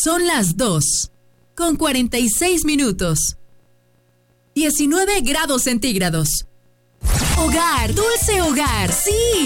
Son las 2:46. 19 grados centígrados. Hogar, dulce hogar, sí.